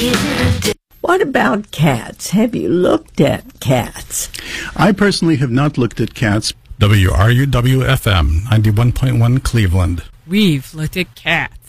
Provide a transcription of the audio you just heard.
What about cats? Have you looked at cats? I personally have not looked at cats. WRUW-FM 91.1 Cleveland. We've looked at cats.